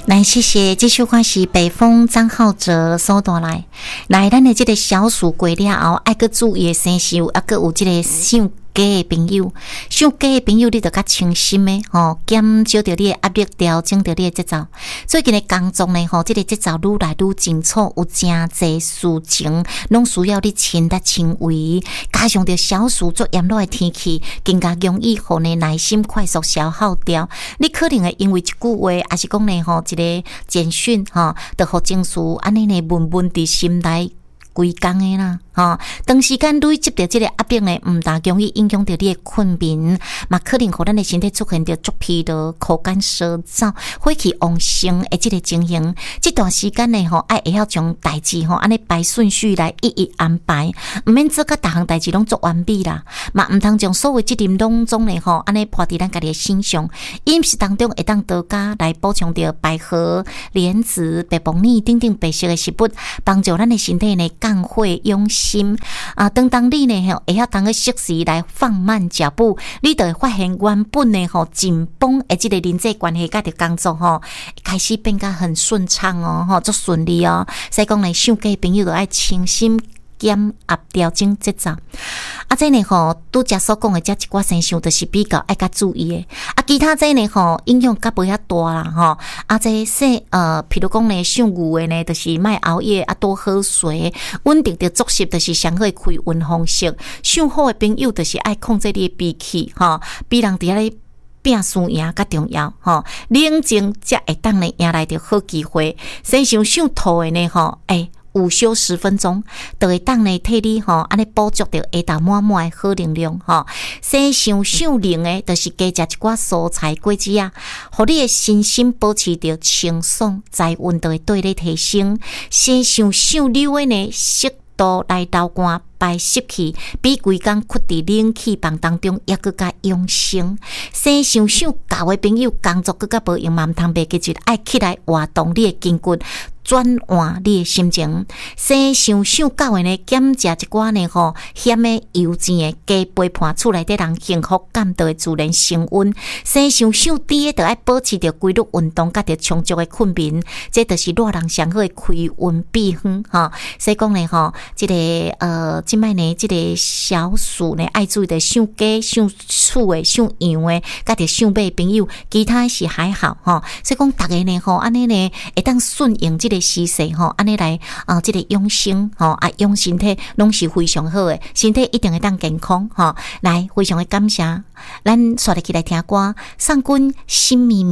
来，谢谢。这首歌是北风张浩哲所带来。来，咱的这个小暑过了后，爱去注意生锈，还佫有这个想家的朋友，想家的朋友，你着较清心的减少着你的压力，调整着你的节奏。最近的工作呢，这个节奏愈来愈紧凑，有真侪事情拢需要你亲力亲为，加上着小暑做炎热的天气，更加容易互你耐心快速消耗掉。你可能会因为一句话，还是讲呢一个简讯就互情绪安尼呢闷闷伫心内规工的啦。长时间累积着这个压力呢，唔大容易影响到你的困眠，嘛可能互咱的身体出现着足疲劳、口干舌燥、火气旺盛的这个情形。这段时间呢，爱会晓将代志安尼排顺序来一一安排，唔免做甲逐项代志拢做完美啦，嘛唔通将所有责任拢总呢安尼抛伫咱家己的身上。饮食当中会当多加来补充着百合、莲子、白凤梨等等白色的食物，帮助咱的身体呢降火养心。当你呢会晓当个适时来放慢脚步，你就会发现原本呢紧绷的这个人际关系甲着工作开始变甲很顺畅足顺利所以讲呢，想家的朋友就爱清心减压调整节奏。这呢拄则所讲的这一寡现象，就是比较爱甲注意的。其他这呢影响较无遐大啦这譬如讲呢，想牛的呢，就是莫熬夜多喝水，稳定的作息，就是上好的开运方式。想好的朋友，就是爱控制你的脾气比人伫遐咧拼输赢较重要冷静才会当呢赢来着好机会。身上想吐的呢午休10分钟，就会当呢替你安尼补足着下昼满满的好能量身上想冷的，就是加食一寡蔬菜果子互你的身心保持着清爽，财运就会对你提升。身上想溜的呢，适度来流汗排湿气，比规工屈伫冷气房当中也更加养生。身上想教的朋友，工作更加无用，嘛唔通袂记住爱起来活动你的筋骨，转换你的心情。身上想到的呢，减食一寡呢咸的油煎的鸡陪伴厝内底人幸福感就会自然升温。身上想低的，就爱保持着规律运动，甲着充足的困眠，这就是热人上好的开运秘方所以讲呢这个即摆呢，这个小暑呢，爱注意的想家、想厝的、想样的，甲着想买朋友，其他是还好所以讲大家呢安尼呢会当顺应这个时势安尼来这个养生养身体拢是非常好的，身体一定会当健康来，非常的感谢。咱刷入去来听歌，送君心绵绵。